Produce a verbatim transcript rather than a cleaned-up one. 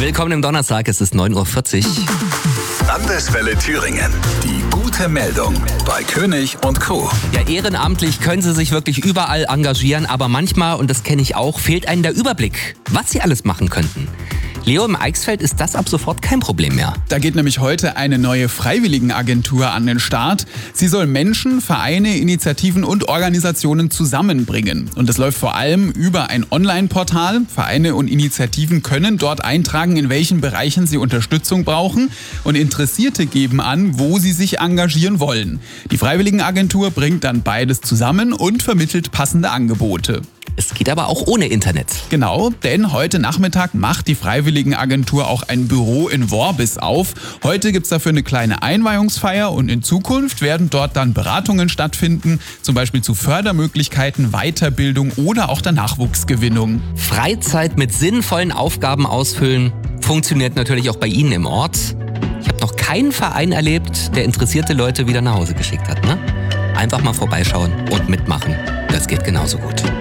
Willkommen im Donnerstag, es ist neun Uhr vierzig. Landeswelle Thüringen. Die gute Meldung bei König und Co. Ja, ehrenamtlich können Sie sich wirklich überall engagieren, aber manchmal, und das kenne ich auch, fehlt einem der Überblick, was Sie alles machen könnten. Leo, im Eichsfeld ist das ab sofort kein Problem mehr. Da geht nämlich heute eine neue Freiwilligenagentur an den Start. Sie soll Menschen, Vereine, Initiativen und Organisationen zusammenbringen. Und das läuft vor allem über ein Online-Portal. Vereine und Initiativen können dort eintragen, in welchen Bereichen sie Unterstützung brauchen. Und Interessierte geben an, wo sie sich engagieren wollen. Die Freiwilligenagentur bringt dann beides zusammen und vermittelt passende Angebote. Es geht aber auch ohne Internet. Genau, denn heute Nachmittag macht die Freiwilligenagentur auch ein Büro in Worbis auf. Heute gibt's dafür eine kleine Einweihungsfeier und in Zukunft werden dort dann Beratungen stattfinden, zum Beispiel zu Fördermöglichkeiten, Weiterbildung oder auch der Nachwuchsgewinnung. Freizeit mit sinnvollen Aufgaben ausfüllen funktioniert natürlich auch bei Ihnen im Ort. Ich habe noch keinen Verein erlebt, der interessierte Leute wieder nach Hause geschickt hat. Ne? Einfach mal vorbeischauen und mitmachen. Das geht genauso gut.